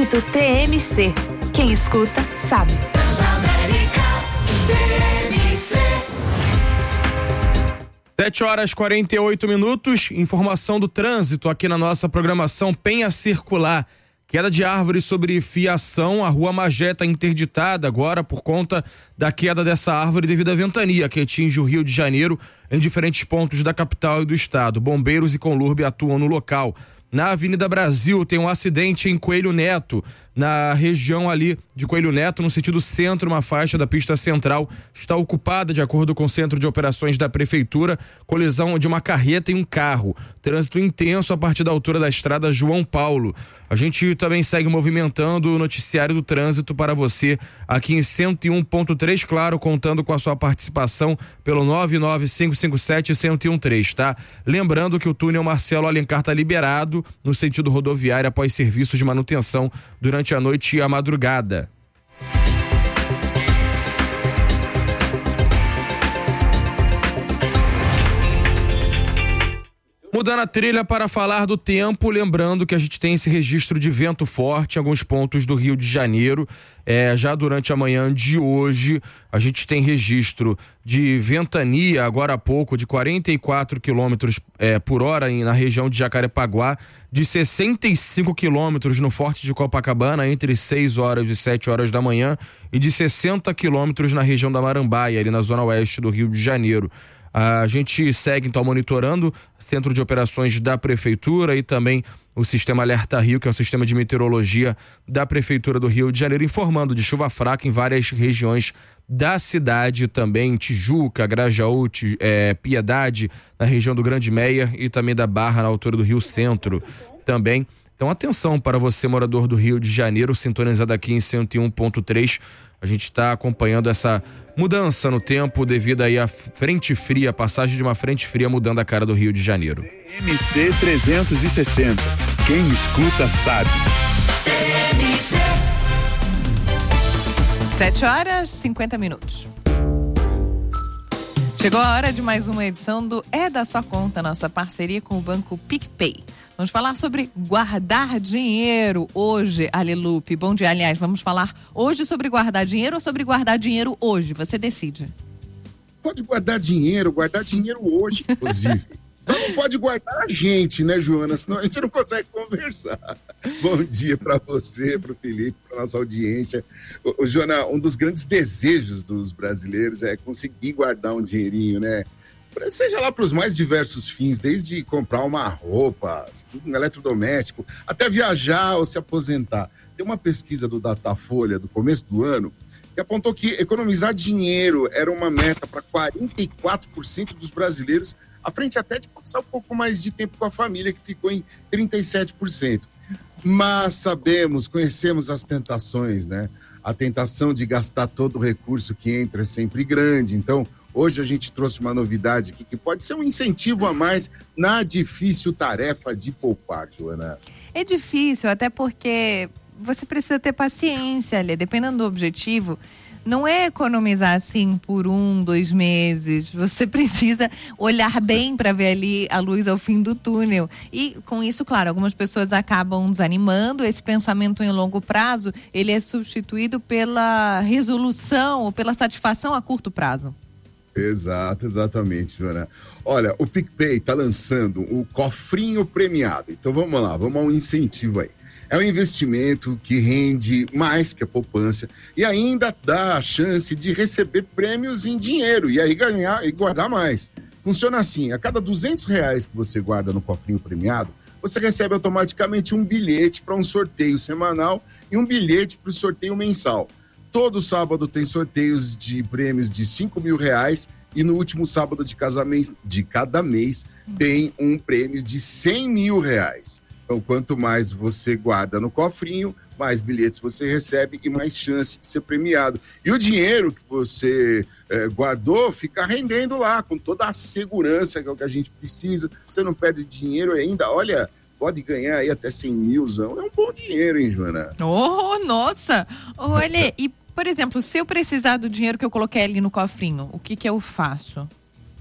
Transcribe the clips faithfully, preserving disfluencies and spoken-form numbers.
Trânsito T M C. Quem escuta, sabe. Transamérica T M C. sete horas e quarenta e oito minutos. Informação do trânsito aqui na nossa programação Penha Circular. Queda de árvore sobre fiação, a rua Magé está interditada agora por conta da queda dessa árvore devido à ventania que atinge o Rio de Janeiro em diferentes pontos da capital e do estado. Bombeiros e Conlurb atuam no local. Na Avenida Brasil tem um acidente em Coelho Neto, na região ali de Coelho Neto, no sentido centro, uma faixa da pista central está ocupada de acordo com o Centro de Operações da Prefeitura, colisão de uma carreta e um carro. Trânsito intenso a partir da altura da estrada João Paulo. A gente também segue movimentando o noticiário do trânsito para você aqui em cento e um ponto três, claro, contando com a sua participação pelo nove nove cinco cinco sete, um zero um três, tá? Lembrando que o túnel Marcelo Alencar está liberado no sentido rodoviário após serviços de manutenção durante a noite e a madrugada. Mudando a trilha para falar do tempo, lembrando que a gente tem esse registro de vento forte em alguns pontos do Rio de Janeiro. É, já durante a manhã de hoje, a gente tem registro de ventania, agora há pouco, de quarenta e quatro quilômetros é, por hora em, na região de Jacarepaguá, de sessenta e cinco quilômetros no Forte de Copacabana, entre seis horas e sete horas da manhã, e de sessenta quilômetros na região da Marambaia, ali na zona oeste do Rio de Janeiro. A gente segue então monitorando o Centro de Operações da Prefeitura e também o Sistema Alerta Rio, que é o sistema de meteorologia da Prefeitura do Rio de Janeiro, informando de chuva fraca em várias regiões da cidade, também Tijuca, Grajaú, é, Piedade, na região do Grande Meia e também da Barra, na altura do Rio Centro também. Então atenção para você, morador do Rio de Janeiro, sintonizado aqui em cento e um ponto três. A gente está acompanhando essa mudança no tempo devido aí à frente fria, a passagem de uma frente fria mudando a cara do Rio de Janeiro. M C trezentos e sessenta. Quem escuta sabe. sete horas e cinquenta minutos. Chegou a hora de mais uma edição do É da Sua Conta, nossa parceria com o Banco PicPay. Vamos falar sobre guardar dinheiro hoje, Alilupe. Bom dia, aliás, vamos falar hoje sobre guardar dinheiro ou sobre guardar dinheiro hoje? Você decide. Pode guardar dinheiro, guardar dinheiro hoje, inclusive. Só não pode guardar a gente, né, Joana? Senão a gente não consegue conversar. Bom dia para você, para o Felipe, para nossa audiência. Ô, ô, Joana, um dos grandes desejos dos brasileiros é conseguir guardar um dinheirinho, né? Seja lá para os mais diversos fins, desde comprar uma roupa, um eletrodoméstico, até viajar ou se aposentar. Tem uma pesquisa do Datafolha do começo do ano que apontou que economizar dinheiro era uma meta para quarenta e quatro por cento dos brasileiros, à frente até de passar um pouco mais de tempo com a família, que ficou em trinta e sete por cento. Mas sabemos, conhecemos as tentações, né? A tentação de gastar todo o recurso que entra é sempre grande. Então, hoje a gente trouxe uma novidade aqui que pode ser um incentivo a mais na difícil tarefa de poupar, Joana. É difícil, até porque você precisa ter paciência, ali, dependendo do objetivo. Não é economizar assim por um, dois meses. Você precisa olhar bem para ver ali a luz ao fim do túnel. E com isso, claro, algumas pessoas acabam desanimando. Esse pensamento em longo prazo, ele é substituído pela resolução ou pela satisfação a curto prazo. Exato, exatamente, Joana. Olha, o PicPay está lançando o cofrinho premiado. Então vamos lá, vamos a um incentivo aí. É um investimento que rende mais que a poupança e ainda dá a chance de receber prêmios em dinheiro e aí ganhar e guardar mais. Funciona assim, a cada duzentos reais que você guarda no cofrinho premiado, você recebe automaticamente um bilhete para um sorteio semanal e um bilhete para o sorteio mensal. Todo sábado tem sorteios de prêmios de cinco mil reais e no último sábado de, casamento, de cada mês tem um prêmio de cem mil reais. Então, quanto mais você guarda no cofrinho, mais bilhetes você recebe e mais chance de ser premiado. E o dinheiro que você eh, guardou fica rendendo lá, com toda a segurança que é o que a gente precisa. Você não perde dinheiro ainda. Olha, pode ganhar aí até cem milzão. É um bom dinheiro, hein, Joana? Oh, nossa! Olha, e, por exemplo, se eu precisar do dinheiro que eu coloquei ali no cofrinho, o que que eu faço?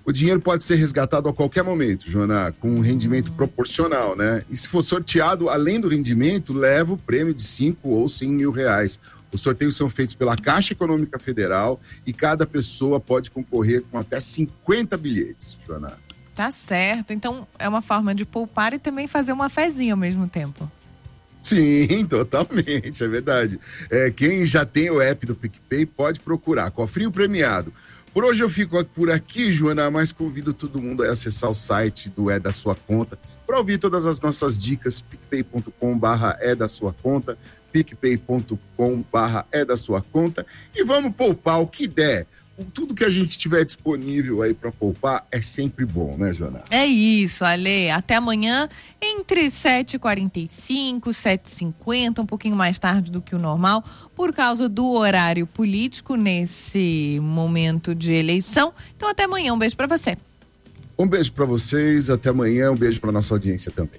O dinheiro pode ser resgatado a qualquer momento, Joana, com um rendimento proporcional, né? E se for sorteado, além do rendimento, leva o prêmio de cinco ou cem mil reais. Os sorteios são feitos pela Caixa Econômica Federal e cada pessoa pode concorrer com até cinquenta bilhetes, Joana. Tá certo. Então, é uma forma de poupar e também fazer uma fezinha ao mesmo tempo. Sim, totalmente, é verdade. É, quem já tem o app do PicPay pode procurar. Cofrinho premiado. Por hoje eu fico por aqui, Joana, mas convido todo mundo a acessar o site do É da Sua Conta para ouvir todas as nossas dicas, picpay ponto com barra é da sua conta, picpay ponto com barra é da sua conta, e vamos poupar o que der. Tudo que a gente tiver disponível aí para poupar é sempre bom, né, Joana? É isso, Ale. Até amanhã, entre sete e quarenta e cinco, sete e cinquenta, um pouquinho mais tarde do que o normal, por causa do horário político nesse momento de eleição. Então, até amanhã. Um beijo para você. Um beijo para vocês. Até amanhã. Um beijo para nossa audiência também.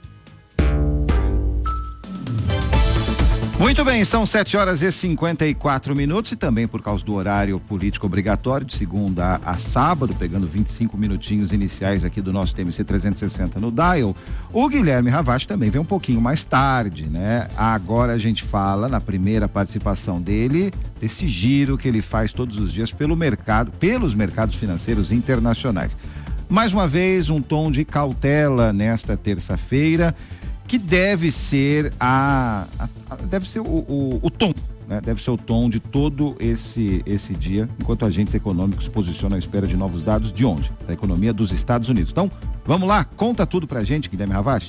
Muito bem, são sete horas e cinquenta e quatro minutos e também por causa do horário político obrigatório, de segunda a sábado, pegando vinte e cinco minutinhos iniciais aqui do nosso T M C trezentos e sessenta no Dial, o Guilherme Ravache também vem um pouquinho mais tarde, né? Agora a gente fala, na primeira participação dele, desse giro que ele faz todos os dias pelo mercado, pelos mercados financeiros internacionais. Mais uma vez, um tom de cautela nesta terça-feira, que deve ser a, a, a deve ser o, o, o tom, né? Deve ser o tom de todo esse, esse dia, enquanto agentes econômicos se posicionam à espera de novos dados de onde? Da economia dos Estados Unidos. Então, vamos lá, conta tudo pra gente, Guilherme Ravache.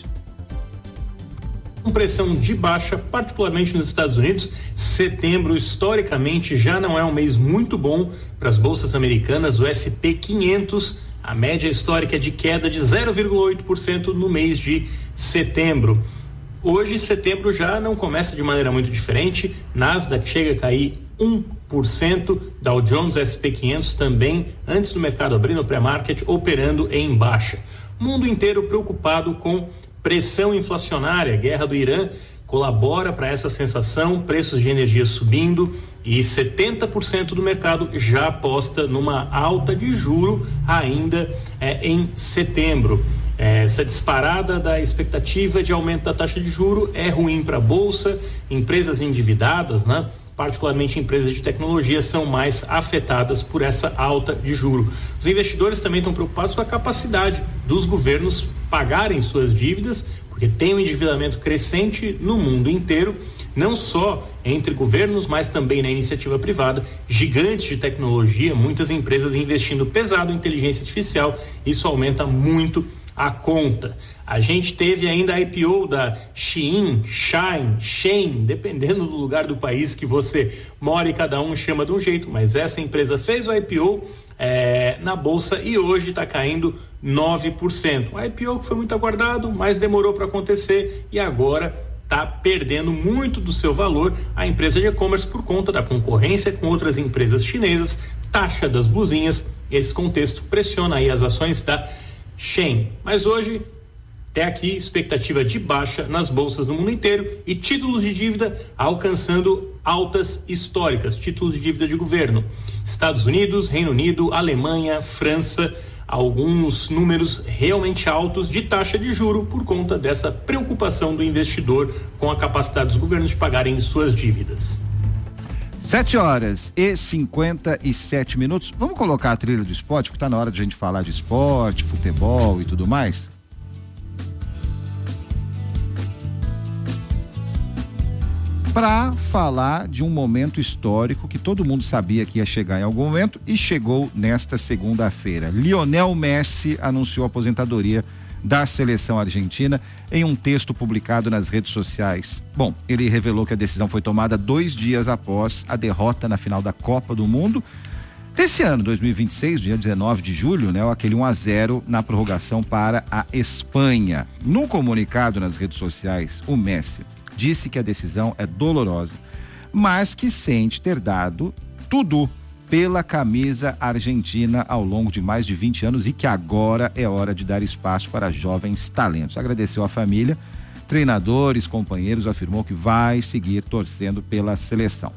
Com pressão de baixa, particularmente nos Estados Unidos, setembro historicamente já não é um mês muito bom para as bolsas americanas. O S e P quinhentos, a média histórica é de queda de zero vírgula oito por cento no mês de setembro. Hoje, setembro já não começa de maneira muito diferente. Nasdaq chega a cair um por cento, Dow Jones, S e P quinhentos também, antes do mercado abrir no pré-market, operando em baixa. Mundo inteiro preocupado com pressão inflacionária. A guerra do Irã colabora para essa sensação, preços de energia subindo e setenta por cento do mercado já aposta numa alta de juro ainda é, em setembro. É, essa disparada da expectativa de aumento da taxa de juro é ruim para a bolsa. Empresas endividadas, né, particularmente empresas de tecnologia, são mais afetadas por essa alta de juro. Os investidores também estão preocupados com a capacidade dos governos pagarem suas dívidas, porque tem um endividamento crescente no mundo inteiro, não só entre governos, mas também na iniciativa privada. Gigantes de tecnologia, muitas empresas investindo pesado em inteligência artificial, isso aumenta muito a conta. A gente teve ainda a I P O da Shein, Shine, Shein, dependendo do lugar do país que você mora e cada um chama de um jeito, mas essa empresa fez o I P O é, na bolsa e hoje está caindo nove por cento. O I P O que foi muito aguardado, mas demorou para acontecer e agora está perdendo muito do seu valor a empresa de e-commerce por conta da concorrência com outras empresas chinesas, taxa das blusinhas. Esse contexto pressiona aí as ações da Shein. Mas hoje, até aqui, expectativa de baixa nas bolsas no mundo inteiro e títulos de dívida alcançando altas históricas, títulos de dívida de governo. Estados Unidos, Reino Unido, Alemanha, França, alguns números realmente altos de taxa de juro por conta dessa preocupação do investidor com a capacidade dos governos de pagarem suas dívidas. Sete horas e cinquenta e sete minutos. Vamos colocar a trilha do esporte, porque tá na hora de a gente falar de esporte, futebol e tudo mais. Para falar de um momento histórico que todo mundo sabia que ia chegar em algum momento e chegou nesta segunda-feira. Lionel Messi anunciou a aposentadoria da seleção argentina em um texto publicado nas redes sociais. Bom, ele revelou que a decisão foi tomada dois dias após a derrota na final da Copa do Mundo desse ano, dois mil e vinte e seis, dia dezenove de julho, né? Aquele um a zero na prorrogação para a Espanha. No comunicado nas redes sociais, o Messi disse que a decisão é dolorosa, mas que sente ter dado tudo pela camisa argentina ao longo de mais de vinte anos e que agora é hora de dar espaço para jovens talentos. Agradeceu a família, treinadores, companheiros, afirmou que vai seguir torcendo pela seleção.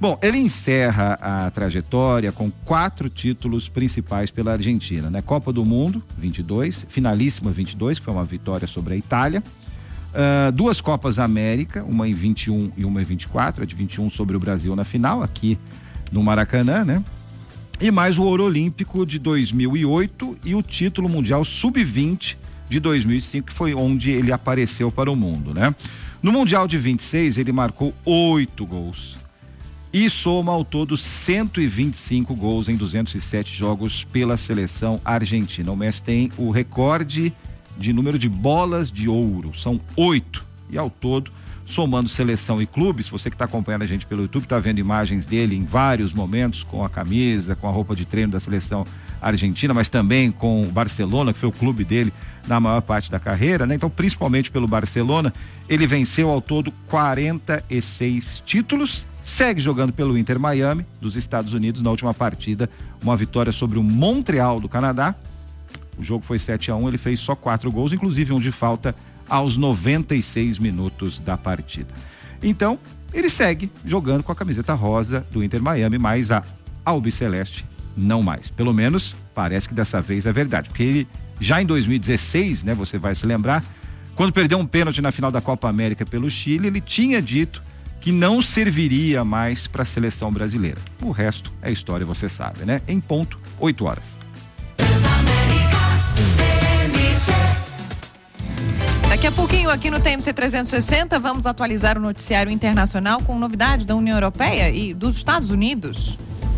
Bom, ele encerra a trajetória com quatro títulos principais pela Argentina, né? Copa do Mundo, vinte e dois, finalíssima vinte e dois, que foi uma vitória sobre a Itália. Uh, duas Copas América, uma em vinte e um e uma em vinte e quatro, a de vinte e um sobre o Brasil na final, aqui no Maracanã, né? E mais o Ouro Olímpico de dois mil e oito e o título mundial sub vinte de dois mil e cinco, que foi onde ele apareceu para o mundo, né? No Mundial de vinte e seis, ele marcou oito gols. E soma ao todo cento e vinte e cinco gols em duzentos e sete jogos pela seleção argentina. O Messi tem o recorde de número de bolas de ouro, são oito. E ao todo, somando seleção e clube, se você que está acompanhando a gente pelo YouTube, está vendo imagens dele em vários momentos, com a camisa, com a roupa de treino da seleção argentina, mas também com o Barcelona, que foi o clube dele na maior parte da carreira, né? Então, principalmente pelo Barcelona, ele venceu ao todo quarenta e seis títulos. Segue jogando pelo Inter Miami, dos Estados Unidos, na última partida, uma vitória sobre o Montreal do Canadá. O jogo foi sete a um, ele fez só quatro gols, inclusive um de falta aos noventa e seis minutos da partida. Então, ele segue jogando com a camiseta rosa do Inter Miami, mas a albiceleste não mais. Pelo menos, parece que dessa vez é verdade, porque ele, já em dois mil e dezesseis, né, você vai se lembrar, quando perdeu um pênalti na final da Copa América pelo Chile, ele tinha dito que não serviria mais para a seleção brasileira. O resto é história, você sabe, né? Em ponto, oito horas. Daqui a pouquinho aqui no T M C trezentos e sessenta vamos atualizar o noticiário internacional com novidade da União Europeia e dos Estados Unidos.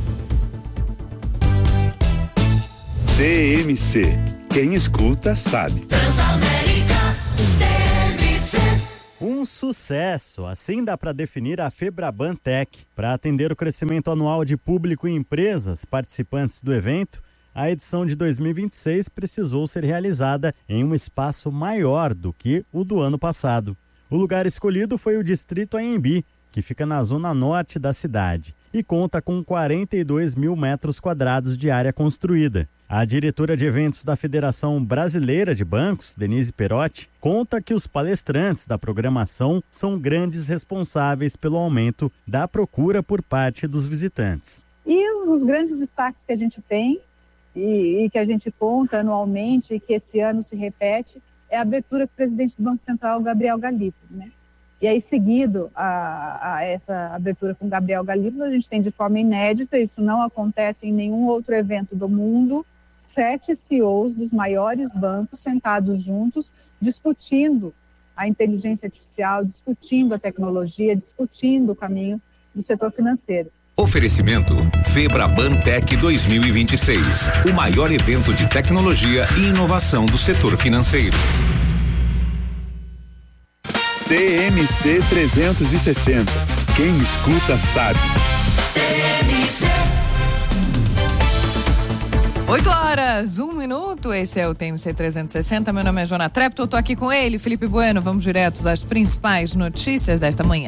T M C. Quem escuta sabe. Transamérica, T M C. Um sucesso, assim dá para definir a Febraban Tech. Para atender o crescimento anual de público e empresas participantes do evento, a edição de dois mil e vinte e seis precisou ser realizada em um espaço maior do que o do ano passado. O lugar escolhido foi o Distrito Anhembi, que fica na zona norte da cidade, e conta com quarenta e dois mil metros quadrados de área construída. A diretora de eventos da Federação Brasileira de Bancos, Denise Perotti, conta que os palestrantes da programação são grandes responsáveis pelo aumento da procura por parte dos visitantes. E os grandes destaques que a gente tem e, e que a gente conta anualmente e que esse ano se repete é a abertura com o presidente do Banco Central, Gabriel Galípolo, né? E aí, seguido a, a essa abertura com Gabriel Galípolo, a gente tem de forma inédita, isso não acontece em nenhum outro evento do mundo, sete C E Os dos maiores bancos sentados juntos, discutindo a inteligência artificial, discutindo a tecnologia, discutindo o caminho do setor financeiro. Oferecimento Febraban Tech dois mil e vinte e seis, o maior evento de tecnologia e inovação do setor financeiro. T M C trezentos e sessenta. Quem escuta sabe. oito horas, um minuto, esse é o T M C trezentos e sessenta, meu nome é Joana Trepto, eu tô aqui com ele, Felipe Bueno, vamos diretos às principais notícias desta manhã.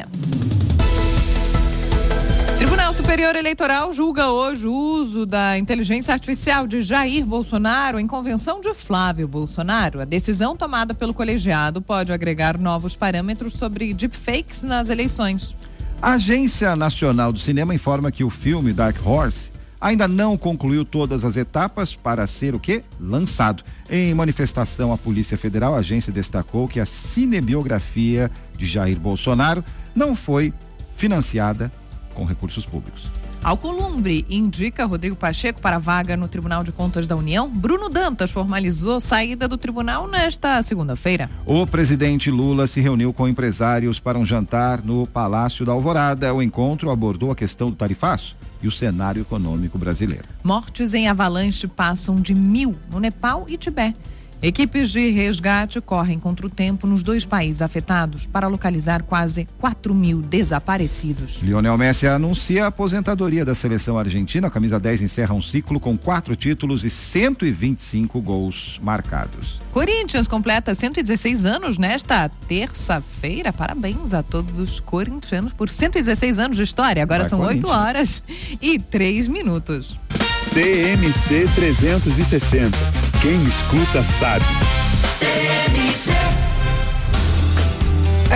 Tribunal Superior Eleitoral julga hoje o uso da inteligência artificial de Jair Bolsonaro em convenção de Flávio Bolsonaro. A decisão tomada pelo colegiado pode agregar novos parâmetros sobre deepfakes nas eleições. A Agência Nacional do Cinema informa que o filme Dark Horse ainda não concluiu todas as etapas para ser o quê? Lançado. Em manifestação à Polícia Federal, a agência destacou que a cinebiografia de Jair Bolsonaro não foi financiada com recursos públicos. Alcolumbre indica Rodrigo Pacheco para vaga no Tribunal de Contas da União. Bruno Dantas formalizou saída do tribunal nesta segunda-feira. O presidente Lula se reuniu com empresários para um jantar no Palácio da Alvorada. O encontro abordou a questão do tarifaço e o cenário econômico brasileiro. Mortes em avalanche passam de mil no Nepal e Tibete. Equipes de resgate correm contra o tempo nos dois países afetados para localizar quase quatro mil desaparecidos. Lionel Messi anuncia a aposentadoria da seleção argentina. A camisa dez encerra um ciclo com quatro títulos e cento e vinte e cinco gols marcados. Corinthians completa cento e dezesseis anos nesta terça-feira. Parabéns a todos os corintianos por cento e dezesseis anos de história. Agora Vai são oito horas e três minutos. T M C trezentos e sessenta. Quem escuta sabe.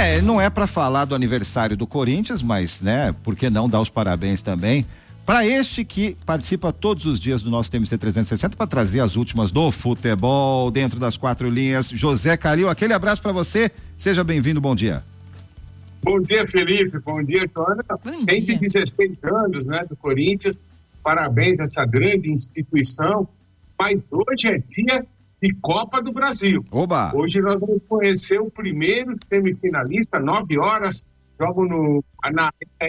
É, não é para falar do aniversário do Corinthians, mas, né, por que não dar os parabéns também para este que participa todos os dias do nosso T M C trezentos e sessenta para trazer as últimas do futebol dentro das quatro linhas. José Calil, aquele abraço para você. Seja bem-vindo, bom dia. Bom dia, Felipe. Bom dia, Joana. cento e dezesseis anos, né, do Corinthians. Parabéns a essa grande instituição. Mas hoje é dia de Copa do Brasil. Oba! Hoje nós vamos conhecer o primeiro semifinalista, nove horas, jogam no na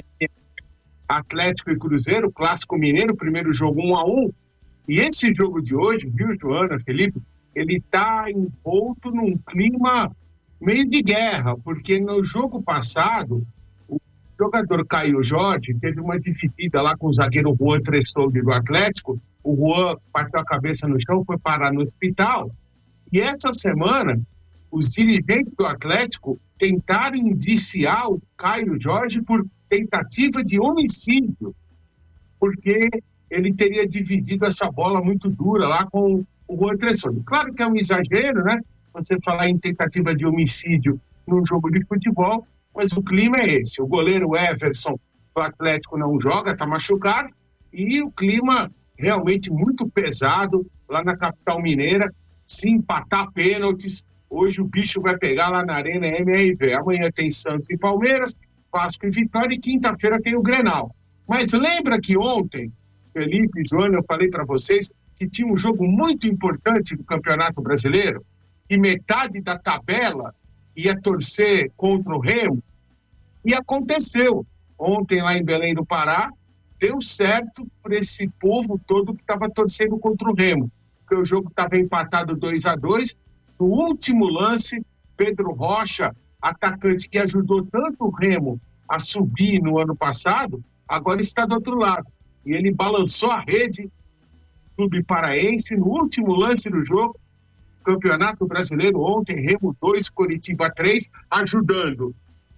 Atlético e Cruzeiro, Clássico Mineiro, primeiro jogo um a um. E esse jogo de hoje, viu, Joana, Felipe, ele está envolto num clima meio de guerra, porque no jogo passado, o jogador Caio Jorge teve uma dividida lá com o zagueiro Juan Tressoldi do Atlético. O Juan bateu a cabeça no chão, foi parar no hospital. E essa semana, os dirigentes do Atlético tentaram indiciar o Caio Jorge por tentativa de homicídio, porque ele teria dividido essa bola muito dura lá com o Juan Tressoldi. Claro que é um exagero, né? Você falar em tentativa de homicídio num jogo de futebol, mas o clima é esse. O goleiro Everson do Atlético não joga, está machucado, e o clima realmente muito pesado lá na capital mineira. Se empatar pênaltis, hoje o bicho vai pegar lá na Arena M R V. Amanhã tem Santos e Palmeiras, Vasco e Vitória, e quinta-feira tem o Grenal. Mas lembra que ontem, Felipe e Joana, eu falei para vocês que tinha um jogo muito importante do Campeonato Brasileiro, que metade da tabela ia torcer contra o Remo, e aconteceu. Ontem lá em Belém do Pará, deu certo para esse povo todo que estava torcendo contra o Remo, porque o jogo estava empatado dois a dois. No último lance, Pedro Rocha, atacante que ajudou tanto o Remo a subir no ano passado, agora está do outro lado. E ele balançou a rede, Clube Paraense, no último lance do jogo. Campeonato Brasileiro ontem, Remo dois, Coritiba três, ajudando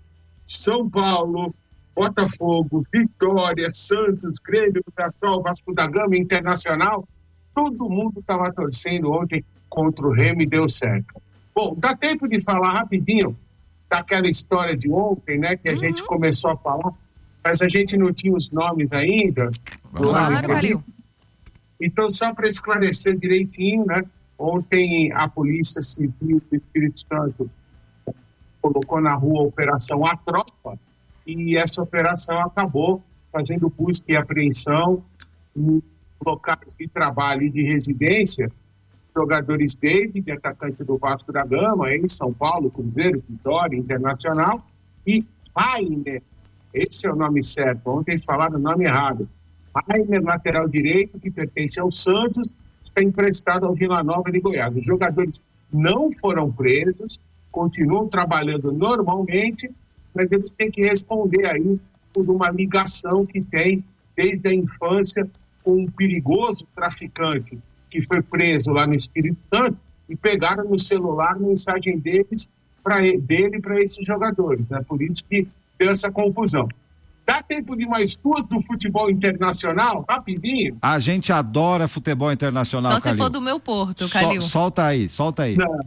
São Paulo, Botafogo, Vitória, Santos, Grêmio, Mirassol, Vasco da Gama, Internacional. Todo mundo estava torcendo ontem contra o Remo e deu certo. Bom, dá tempo de falar rapidinho daquela história de ontem, né, que a uhum. gente começou a falar, mas a gente não tinha os nomes ainda. Claro, valeu. Então, só para esclarecer direitinho, né, ontem a Polícia Civil do Espírito Santo colocou na rua a Operação A Tropa, e essa operação acabou fazendo busca e apreensão em locais de trabalho e de residência. Jogadores David, atacante do Vasco da Gama, em São Paulo, Cruzeiro, Vitória, Internacional, e Rainer, esse é o nome certo, ontem eles falaram o nome errado. Rainer, lateral direito, que pertence ao Santos, está emprestado ao Vila Nova de Goiás. Os jogadores não foram presos, continuam trabalhando normalmente, mas eles têm que responder aí por uma ligação que tem desde a infância com um perigoso traficante que foi preso lá no Espírito Santo, e pegaram no celular mensagem deles pra, dele para esses jogadores, né? Por isso que deu essa confusão. Dá tempo de mais duas do futebol internacional, rapidinho? A gente adora futebol internacional, Só se Calil. for do meu Porto, Calil. Sol, solta aí, solta aí. Não.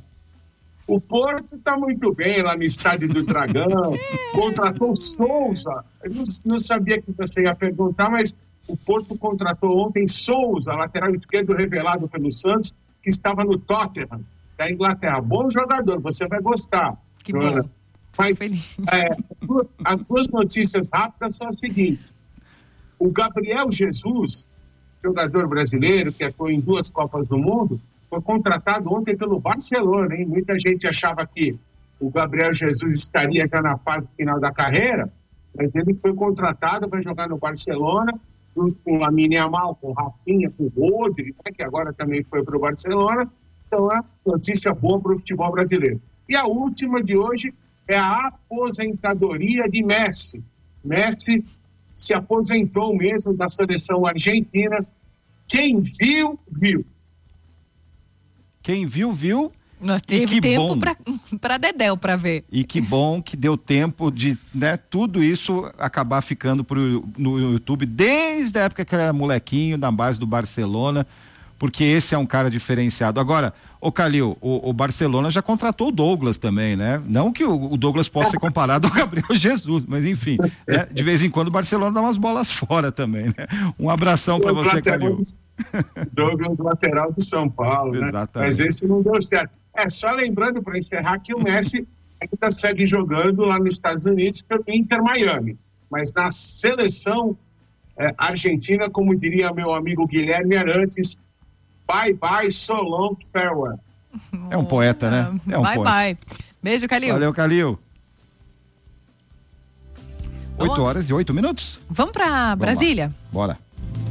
O Porto está muito bem lá no Estádio do Dragão, contratou Souza. Eu não, não sabia que você ia perguntar, mas o Porto contratou ontem Souza, lateral esquerdo revelado pelo Santos, que estava no Tottenham, da Inglaterra. Bom jogador, você vai gostar. Que Joana. Bom. Mas é, as duas notícias rápidas são as seguintes. O Gabriel Jesus, jogador brasileiro que atuou em duas Copas do Mundo, foi contratado ontem pelo Barcelona, hein? Muita gente achava que o Gabriel Jesus estaria já na fase final da carreira, mas ele foi contratado para jogar no Barcelona, junto com o Lamine Yamal, com o Rafinha, com o Rodri, né, que agora também foi para o Barcelona. Então é notícia boa para o futebol brasileiro. E a última de hoje é a aposentadoria de Messi. Messi se aposentou mesmo da seleção argentina. Quem viu, viu. Quem viu, viu. Nós teve tempo para Dedéu para ver. E que bom que deu tempo de, né, tudo isso acabar ficando pro, no YouTube desde a época que ele era molequinho, na base do Barcelona, porque esse é um cara diferenciado. Agora, Ô Calil, o, o Barcelona já contratou o Douglas também, né? Não que o, o Douglas possa ser comparado ao Gabriel Jesus, mas enfim, né? De vez em quando o Barcelona dá umas bolas fora também, né? Um abração para você, Calil. Douglas, lateral do São Paulo, né? Exatamente. Mas esse não deu certo. É, só lembrando para encerrar que o Messi ainda segue jogando lá nos Estados Unidos pelo Inter Miami, mas na seleção é, argentina, como diria meu amigo Guilherme Arantes, bye bye, so long, farewell. É um poeta, né? É um bye poeta. bye. Beijo, Calil. Valeu, Calil. Oito horas e oito minutos. Vamos para Brasília? Lá. Bora.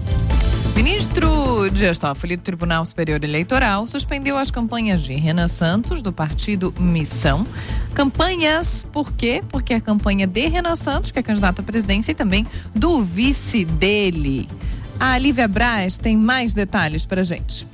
Ministro Dias Toffoli do Tribunal Superior Eleitoral suspendeu as campanhas de Renan Santos, do partido Missão. Campanhas, por quê? Porque a campanha de Renan Santos, que é candidato à presidência, e também do vice dele. A Lívia Braz tem mais detalhes pra gente.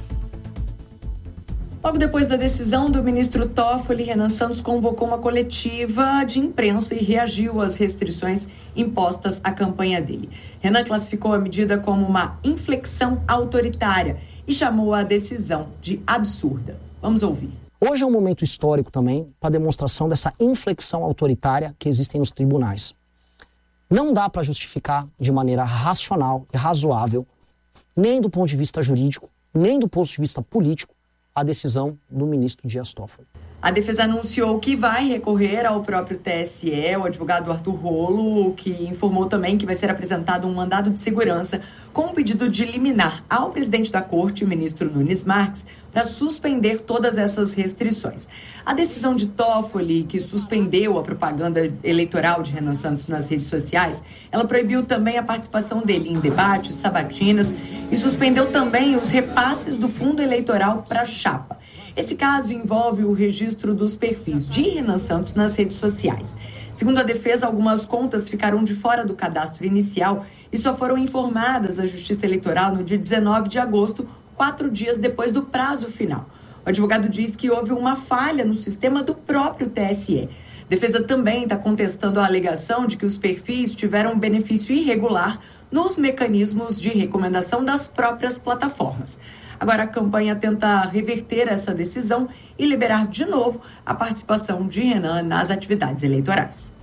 Logo depois da decisão do ministro Toffoli, Renan Santos convocou uma coletiva de imprensa e reagiu às restrições impostas à campanha dele. Renan classificou a medida como uma inflexão autoritária e chamou a decisão de absurda. Vamos ouvir. Hoje é um momento histórico também para a demonstração dessa inflexão autoritária que existem nos tribunais. Não dá para justificar de maneira racional e razoável, nem do ponto de vista jurídico, nem do ponto de vista político, a decisão do ministro Dias Toffoli. A defesa anunciou que vai recorrer ao próprio T S E, o advogado Arthur Rolo, que informou também que vai ser apresentado um mandado de segurança com um pedido de liminar ao presidente da corte, o ministro Nunes Marques, para suspender todas essas restrições. A decisão de Toffoli, que suspendeu a propaganda eleitoral de Renan Santos nas redes sociais, ela proibiu também a participação dele em debates, sabatinas e suspendeu também os repasses do fundo eleitoral para a chapa. Esse caso envolve o registro dos perfis de Renan Santos nas redes sociais. Segundo a defesa, algumas contas ficaram de fora do cadastro inicial e só foram informadas à Justiça Eleitoral no dia dezenove de agosto, quatro dias depois do prazo final. O advogado diz que houve uma falha no sistema do próprio T S E. A defesa também está contestando a alegação de que os perfis tiveram benefício irregular nos mecanismos de recomendação das próprias plataformas. Agora a campanha tenta reverter essa decisão e liberar de novo a participação de Renan nas atividades eleitorais.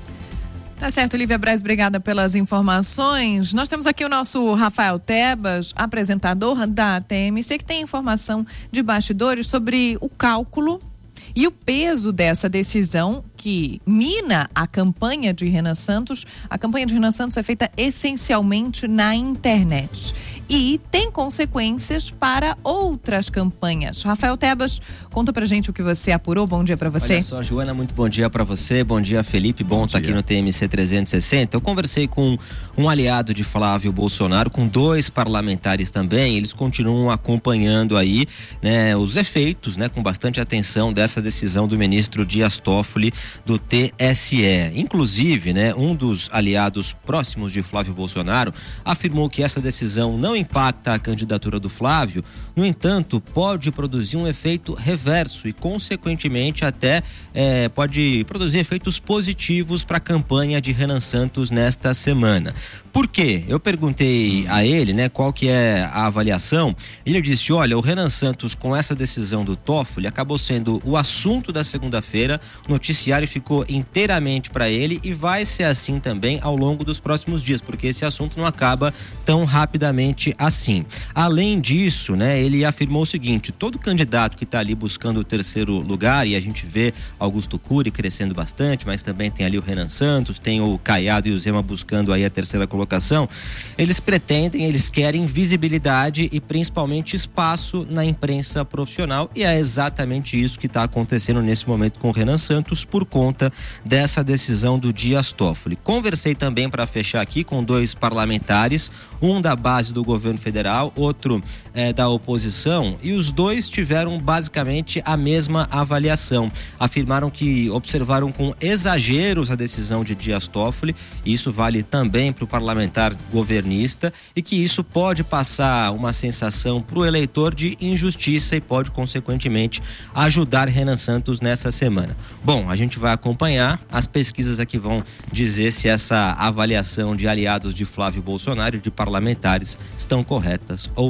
Tá certo, Lívia Braz, obrigada pelas informações. Nós temos aqui o nosso Rafael Tebas, apresentador da T M C, que tem informação de bastidores sobre o cálculo e o peso dessa decisão que mina a campanha de Renan Santos. A campanha de Renan Santos é feita essencialmente na internet e tem consequências para outras campanhas. Rafael Tebas, conta pra gente o que você apurou. Bom dia pra você. Olha só, Joana, muito bom dia pra você. Bom dia, Felipe. Bom estar aqui no T M C trezentos e sessenta. Eu conversei com um aliado de Flávio Bolsonaro, com dois parlamentares também. Eles continuam acompanhando aí, né, os efeitos, né, com bastante atenção dessa decisão do ministro Dias Toffoli do T S E. Inclusive, né, um dos aliados próximos de Flávio Bolsonaro afirmou que essa decisão não impacta a candidatura do Flávio, no entanto, pode produzir um efeito reverso e, consequentemente, até é, pode produzir efeitos positivos para a campanha de Renan Santos nesta semana. Por quê? Eu perguntei a ele, né, qual que é a avaliação. Ele disse, olha, o Renan Santos, com essa decisão do Toffoli, acabou sendo o assunto da segunda-feira, o noticiário ficou inteiramente para ele e vai ser assim também ao longo dos próximos dias, porque esse assunto não acaba tão rapidamente assim. Além disso, né, ele afirmou o seguinte, todo candidato que está ali buscando o terceiro lugar, e a gente vê Augusto Cury crescendo bastante, mas também tem ali o Renan Santos, tem o Caiado e o Zema buscando aí a terceira colocação, eles pretendem, eles querem visibilidade e principalmente espaço na imprensa profissional, e é exatamente isso que está acontecendo nesse momento com o Renan Santos por conta dessa decisão do Dias Toffoli. Conversei também, para fechar aqui, com dois parlamentares, um da base do governo federal, outro é, da oposição, e os dois tiveram basicamente a mesma avaliação. Afirmaram que observaram com exageros a decisão de Dias Toffoli, e isso vale também para o parlamentar governista, e que isso pode passar uma sensação para o eleitor de injustiça e pode, consequentemente, ajudar Renan Santos nessa semana. Bom, a gente vai acompanhar, as pesquisas aqui vão dizer se essa avaliação de aliados de Flávio Bolsonaro e de parlamentares estão corretas ou não.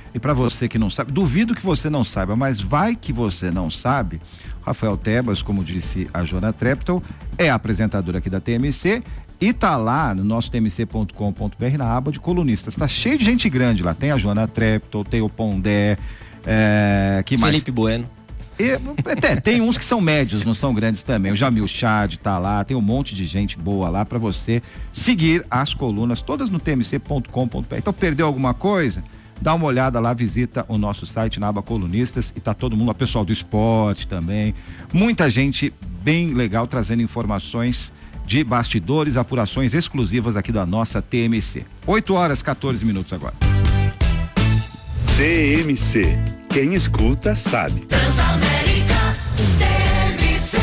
E para você que não sabe, duvido que você não saiba, mas vai que você não sabe, Rafael Tebas, como disse a Joana Treptow, é apresentador aqui da T M C e tá lá no nosso t m c ponto com ponto b r na aba de colunistas. Tá cheio de gente grande lá. Tem a Joana Treptow, tem o Pondé, é, que mais? Felipe Bueno. E, até, tem uns que são médios, não são grandes também. O Jamil Chad tá lá, tem um monte de gente boa lá para você seguir as colunas, todas no t m c ponto com ponto b r. Então, perdeu alguma coisa? Dá uma olhada lá, visita o nosso site na aba colunistas e tá todo mundo, o pessoal do esporte também. Muita gente bem legal trazendo informações de bastidores, apurações exclusivas aqui da nossa T M C. oito horas, quatorze minutos agora. T M C. Quem escuta sabe. Transamérica, T M C.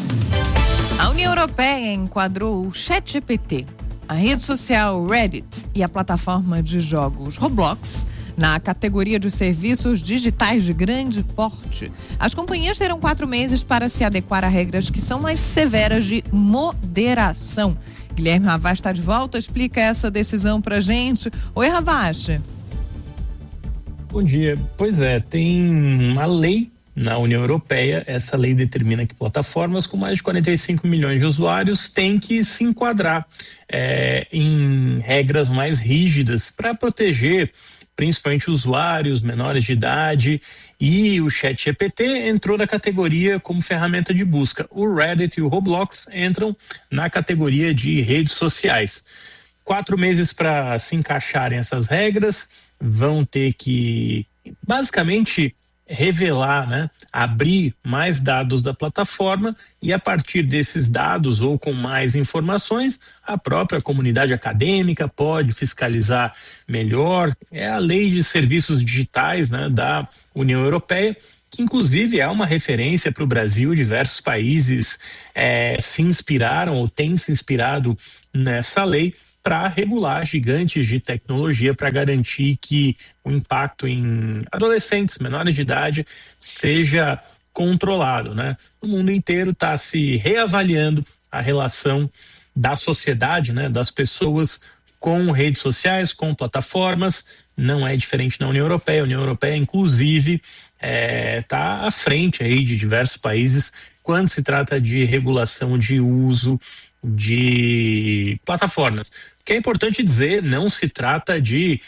A União Europeia enquadrou o ChatGPT, a rede social Reddit e a plataforma de jogos Roblox na categoria de serviços digitais de grande porte. As companhias terão quatro meses para se adequar a regras que são mais severas de moderação. Guilherme Ravache está de volta, explica essa decisão pra gente. Oi, Ravache. Bom dia. Pois é, tem uma lei na União Europeia. Essa lei determina que plataformas com mais de quarenta e cinco milhões de usuários têm que se enquadrar é, em regras mais rígidas para proteger principalmente usuários menores de idade, e o ChatGPT entrou na categoria como ferramenta de busca. O Reddit e o Roblox entram na categoria de redes sociais. Quatro meses para se encaixarem essas regras, vão ter que basicamente revelar, né, abrir mais dados da plataforma, e a partir desses dados ou com mais informações, a própria comunidade acadêmica pode fiscalizar melhor. É a lei de serviços digitais, né, da União Europeia, que inclusive é uma referência para o Brasil. Diversos países é, se inspiraram ou têm se inspirado nessa lei para regular gigantes de tecnologia, para garantir que o impacto em adolescentes menores de idade seja controlado, né? O mundo inteiro está se reavaliando a relação da sociedade, né, das pessoas com redes sociais, com plataformas. Não é diferente na União Europeia. A União Europeia, inclusive, está é, à frente aí de diversos países quando se trata de regulação de uso de plataformas. O que é importante dizer, não se trata de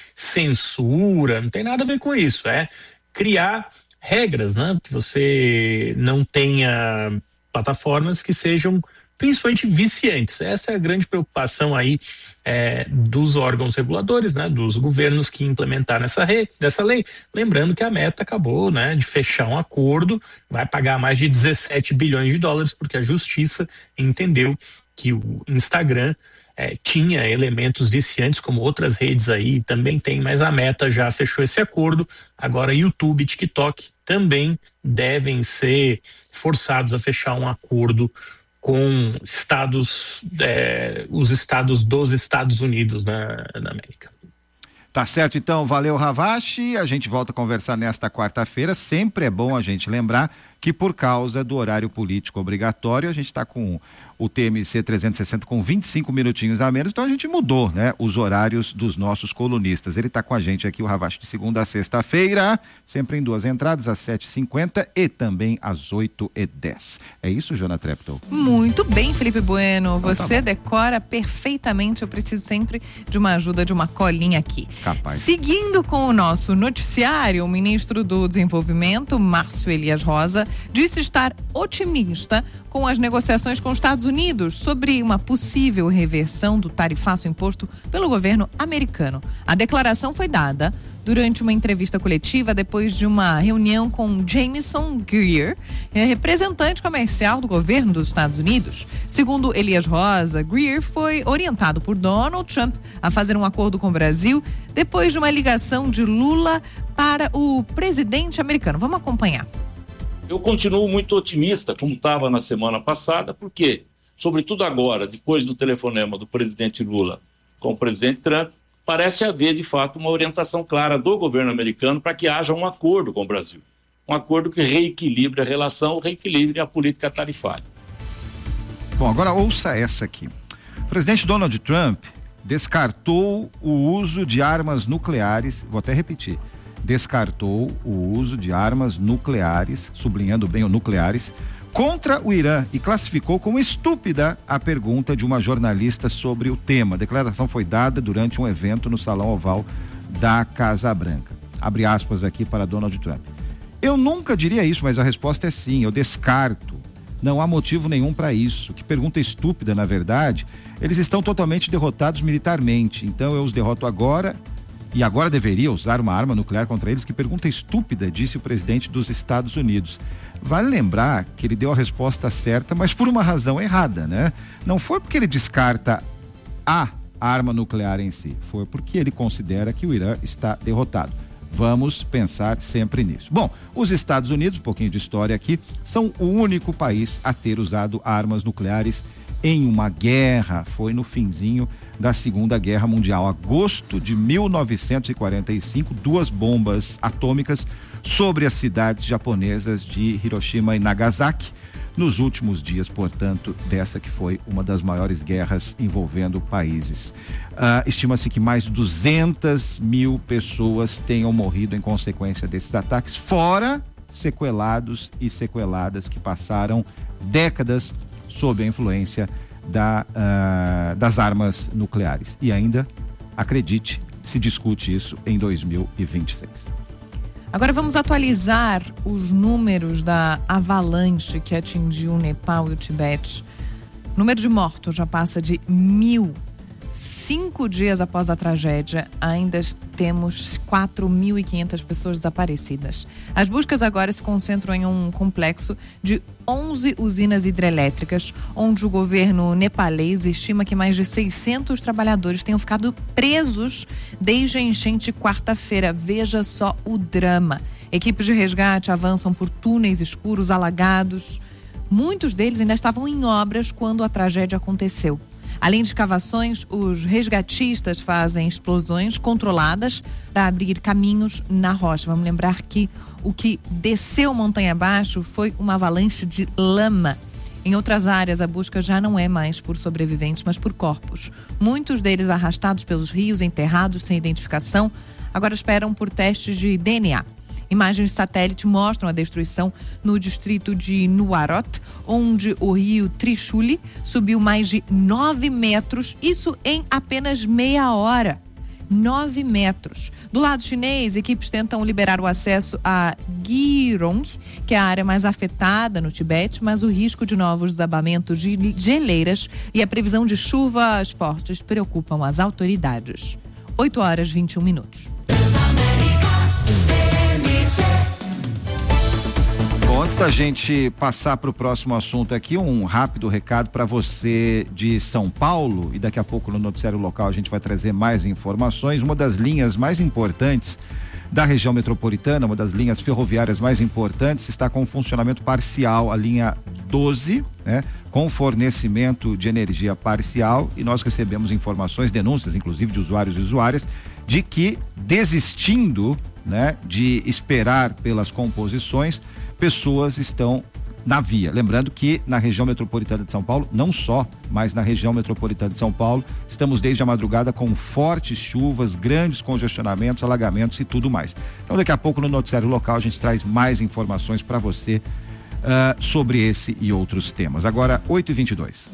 censura, não tem nada a ver com isso, é criar regras, né? Que você não tenha plataformas que sejam principalmente viciantes. Essa é a grande preocupação aí é, dos órgãos reguladores, né, dos governos que implementaram essa, re, dessa lei. Lembrando que a Meta acabou, né, de fechar um acordo, vai pagar mais de dezessete bilhões de dólares, porque a justiça entendeu que o Instagram é, tinha elementos viciantes, como outras redes aí também tem, mas a Meta já fechou esse acordo. Agora YouTube e TikTok também devem ser forçados a fechar um acordo com estados, é, os estados dos Estados Unidos na, na América. Tá certo, então, valeu, Ravache. A gente volta a conversar nesta quarta-feira. Sempre é bom a gente lembrar que, por causa do horário político obrigatório, a gente está com o T M C trezentos e sessenta com vinte e cinco minutinhos a menos, então a gente mudou, né, os horários dos nossos colunistas. Ele está com a gente aqui, o Ravache, de segunda a sexta-feira, sempre em duas entradas, às sete e cinquenta e também às oito e dez. É isso, Joana Treptow? Muito bem, Felipe Bueno. Então, você tá decora perfeitamente. Eu preciso sempre de uma ajuda, de uma colinha aqui. Capaz. Seguindo com o nosso noticiário, o ministro do Desenvolvimento, Márcio Elias Rosa, disse estar otimista com as negociações com os Estados Unidos sobre uma possível reversão do tarifaço imposto pelo governo americano. A declaração foi dada durante uma entrevista coletiva depois de uma reunião com Jameson Greer, representante comercial do governo dos Estados Unidos. Segundo Elias Rosa, Greer foi orientado por Donald Trump a fazer um acordo com o Brasil depois de uma ligação de Lula para o presidente americano. Vamos acompanhar. Eu continuo muito otimista, como estava na semana passada, porque, sobretudo agora, depois do telefonema do presidente Lula com o presidente Trump, parece haver, de fato, uma orientação clara do governo americano para que haja um acordo com o Brasil. Um acordo que reequilibre a relação, reequilibre a política tarifária. Bom, agora ouça essa aqui. O presidente Donald Trump descartou o uso de armas nucleares, vou até repetir, descartou o uso de armas nucleares, sublinhando bem o nucleares, contra o Irã e classificou como estúpida a pergunta de uma jornalista sobre o tema. A declaração foi dada durante um evento no Salão Oval da Casa Branca. Abre aspas aqui para Donald Trump. Eu nunca diria isso, mas a resposta é sim, eu descarto. Não há motivo nenhum para isso. Que pergunta estúpida, na verdade. Eles estão totalmente derrotados militarmente, então eu os derroto agora e agora deveria usar uma arma nuclear contra eles. Que pergunta estúpida, disse o presidente dos Estados Unidos. Vale lembrar que ele deu a resposta certa, mas por uma razão errada, né? Não foi porque ele descarta a arma nuclear em si, foi porque ele considera que o Irã está derrotado. Vamos pensar sempre nisso. Bom, os Estados Unidos, um pouquinho de história aqui, são o único país a ter usado armas nucleares em uma guerra. Foi no finzinho da Segunda Guerra Mundial, agosto de mil novecentos e quarenta e cinco, duas bombas atômicas sobre as cidades japonesas de Hiroshima e Nagasaki, nos últimos dias, portanto, dessa que foi uma das maiores guerras envolvendo países. Uh, estima-se que mais de duzentas mil pessoas tenham morrido em consequência desses ataques, fora sequelados e sequeladas que passaram décadas sob a influência da, uh, das armas nucleares. E ainda, acredite, se discute isso em dois mil e vinte e seis. Agora vamos atualizar os números da avalanche que atingiu o Nepal e o Tibete. O número de mortos já passa de mil. Cinco dias após a tragédia, ainda temos quatro mil e quinhentas pessoas desaparecidas. As buscas agora se concentram em um complexo de onze usinas hidrelétricas, onde o governo nepalês estima que mais de seiscentos trabalhadores tenham ficado presos desde a enchente quarta-feira. Veja só o drama. Equipes de resgate avançam por túneis escuros, alagados. Muitos deles ainda estavam em obras quando a tragédia aconteceu. Além de escavações, os resgatistas fazem explosões controladas para abrir caminhos na rocha. Vamos lembrar que o que desceu montanha abaixo foi uma avalanche de lama. Em outras áreas, a busca já não é mais por sobreviventes, mas por corpos. Muitos deles arrastados pelos rios, enterrados sem identificação, agora esperam por testes de D N A. Imagens de satélite mostram a destruição no distrito de Nuarot, onde o rio Trishuli subiu mais de nove metros, isso em apenas meia hora. nove metros. Do lado chinês, equipes tentam liberar o acesso a Gyeonggi, que é a área mais afetada no Tibete, mas o risco de novos desabamentos de geleiras e a previsão de chuvas fortes preocupam as autoridades. oito horas e vinte e um minutos. Bom, antes da gente passar para o próximo assunto aqui, um rápido recado para você de São Paulo, e daqui a pouco no noticiário local a gente vai trazer mais informações. Uma das linhas mais importantes da região metropolitana, uma das linhas ferroviárias mais importantes, está com funcionamento parcial, a linha doze, né, com fornecimento de energia parcial, e nós recebemos informações, denúncias, inclusive de usuários e usuárias, de que desistindo, né, de esperar pelas composições, pessoas estão na via. Lembrando que na região metropolitana de São Paulo, não só, mas na região metropolitana de São Paulo, estamos desde a madrugada com fortes chuvas, grandes congestionamentos, alagamentos e tudo mais. Então daqui a pouco no noticiário local a gente traz mais informações para você uh, sobre esse e outros temas. Agora, oito e vinte e dois.